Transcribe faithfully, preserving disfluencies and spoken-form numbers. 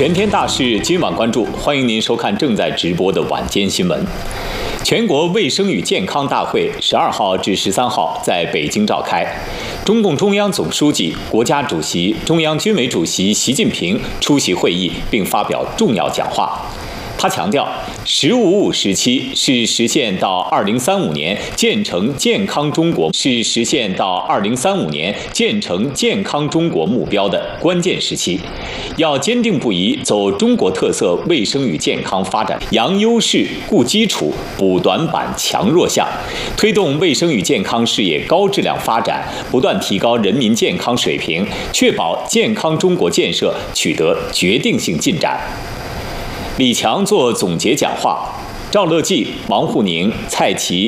全天大事今晚关注，欢迎您收看正在直播的晚间新闻。全国卫生与健康大会十二号至十三号在北京召开，中共中央总书记、国家主席、中央军委主席习近平出席会议并发表重要讲话。他强调，“十五五”时期是实现到二零三五年建成健康中国，是实现到二零三五年建成健康中国目标的关键时期，要坚定不移走中国特色卫生与健康发展，扬优势、固基础、补短板、强弱项，推动卫生与健康事业高质量发展，不断提高人民健康水平，确保健康中国建设取得决定性进展。李强作总结讲话，赵乐际、王沪宁、蔡奇、